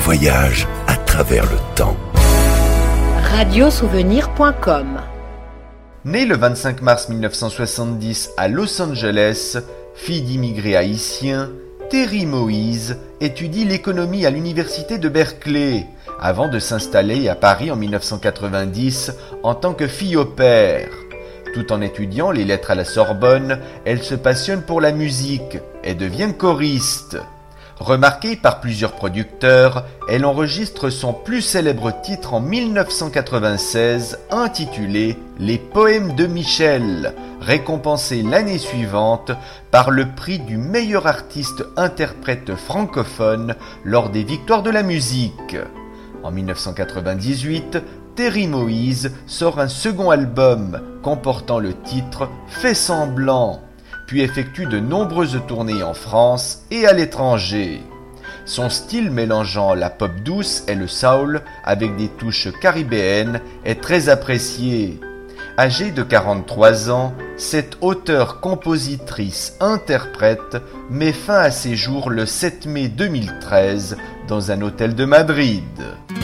voyage à travers le temps. Radiosouvenir.com. Née le 25 mars 1970 à Los Angeles, fille d'immigrés haïtiens, Terry Moïse étudie l'économie à l'université de Berkeley, avant de s'installer à Paris en 1990 en tant que fille au pair. Tout en étudiant les lettres à la Sorbonne, elle se passionne pour la musique et devient choriste. Remarquée par plusieurs producteurs, elle enregistre son plus célèbre titre en 1996, intitulé « Les poèmes de Michel », récompensé l'année suivante par le prix du meilleur artiste-interprète francophone lors des Victoires de la musique. En 1998, Terry Moïse sort un second album comportant le titre « Fais semblant », puis effectue de nombreuses tournées en France et à l'étranger. Son style mélangeant la pop douce et le soul avec des touches caribéennes est très apprécié. Âgée de 43 ans, cette auteure-compositrice-interprète met fin à ses jours le 7 mai 2013 dans un hôtel de Madrid.